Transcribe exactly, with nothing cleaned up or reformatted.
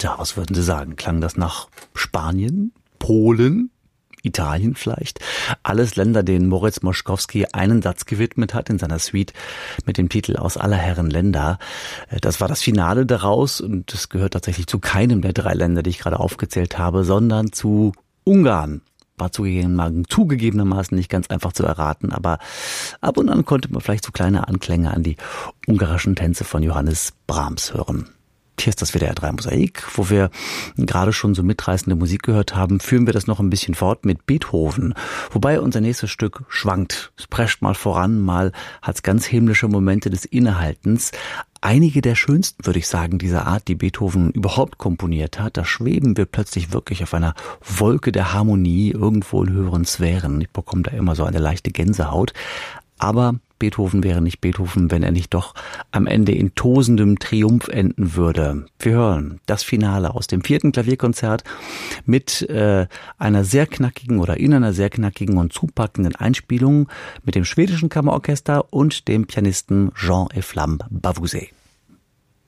Tja, was würden Sie sagen? Klang das nach Spanien, Polen, Italien vielleicht? Alles Länder, denen Moritz Moszkowski einen Satz gewidmet hat in seiner Suite mit dem Titel Aus aller Herren Länder. Das war das Finale daraus und es gehört tatsächlich zu keinem der drei Länder, die ich gerade aufgezählt habe, sondern zu Ungarn. War zugegebenermaßen nicht ganz einfach zu erraten, aber ab und an konnte man vielleicht so kleine Anklänge an die ungarischen Tänze von Johannes Brahms hören. Hier ist das W D R drei Mosaik, wo wir gerade schon so mitreißende Musik gehört haben, führen wir das noch ein bisschen fort mit Beethoven. Wobei unser nächstes Stück schwankt. Es prescht mal voran, mal hat es ganz himmlische Momente des Innehaltens. Einige der schönsten, würde ich sagen, dieser Art, die Beethoven überhaupt komponiert hat, da schweben wir plötzlich wirklich auf einer Wolke der Harmonie irgendwo in höheren Sphären. Ich bekomme da immer so eine leichte Gänsehaut. Aber Beethoven wäre nicht Beethoven, wenn er nicht doch am Ende in tosendem Triumph enden würde. Wir hören das Finale aus dem vierten Klavierkonzert mit äh, einer sehr knackigen oder in einer sehr knackigen und zupackenden Einspielung mit dem schwedischen Kammerorchester und dem Pianisten Jean Eflamme Bavouzet.